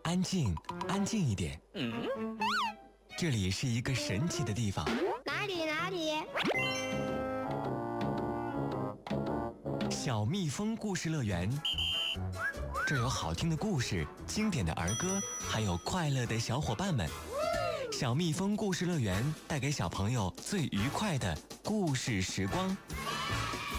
安静，安静一点。这里是一个神奇的地方。 哪里？ 小蜜蜂故事乐园。这有好听的故事，经典的儿歌，还有快乐的小伙伴们。小蜜蜂故事乐园带给小朋友最愉快的故事时光。